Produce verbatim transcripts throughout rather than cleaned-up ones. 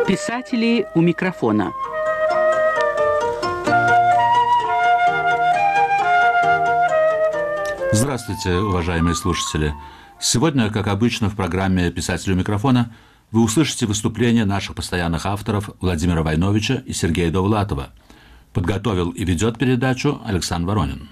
Писатели у микрофона. Здравствуйте, уважаемые слушатели. Сегодня, как обычно, в программе «Писатели у микрофона» вы услышите выступления наших постоянных авторов Владимира Войновича и Сергея Довлатова. Подготовил и ведет передачу Александр Воронин.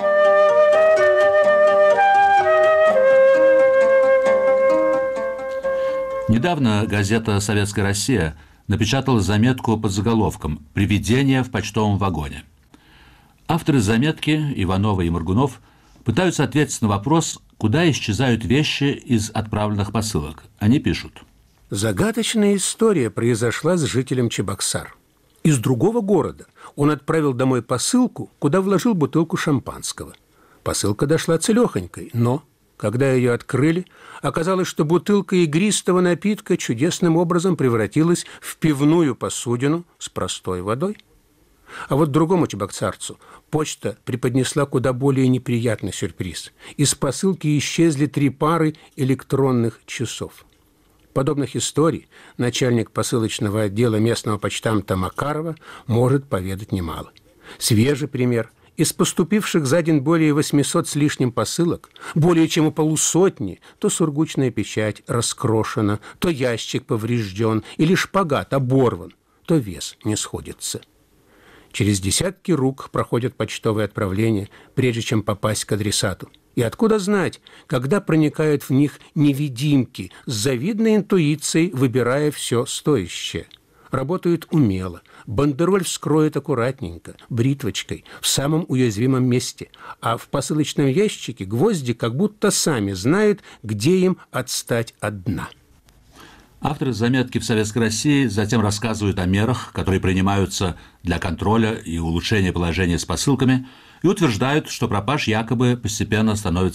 Недавно газета «Советская Россия» напечатала заметку под заголовком «Привидение в почтовом вагоне». Авторы заметки, Иванова и Моргунов, пытаются ответить на вопрос, куда исчезают вещи из отправленных посылок. Они пишут: загадочная история произошла с жителем Чебоксар. Из другого города он отправил домой посылку, куда вложил бутылку шампанского. Посылка дошла целехонькой, но, когда ее открыли, оказалось, что бутылка игристого напитка чудесным образом превратилась в пивную посудину с простой водой. А вот другому чебоксарцу почта преподнесла куда более неприятный сюрприз. Из посылки исчезли три пары электронных часов. Подобных историй начальник посылочного отдела местного почтамта Макарова может поведать немало. Свежий пример. Из поступивших за день более восьмисот с лишним посылок, более чем у полусотни, то сургучная печать раскрошена, то ящик поврежден, или шпагат оборван, то вес не сходится. Через десятки рук проходят почтовые отправления, прежде чем попасть к адресату. И откуда знать, когда проникают в них невидимки, с завидной интуицией выбирая все стоящее? Работают умело. Бандероль вскроет аккуратненько, бритвочкой, в самом уязвимом месте. А в посылочном ящике гвозди как будто сами знают, где им отстать от дна. Авторы заметки в Советской России затем рассказывают о мерах, которые принимаются для контроля и улучшения положения с посылками, и утверждают, что пропаж якобы постепенно становится